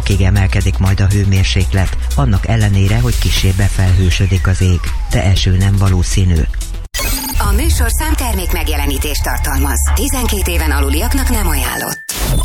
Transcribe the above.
fokig emelkedik majd a hőmérséklet, annak ellenére, hogy kissé befelhősödik az ég, de eső nem valószínű. A műsorszám termék megjelenítést tartalmaz. 12 éven aluliaknak nem ajánlott.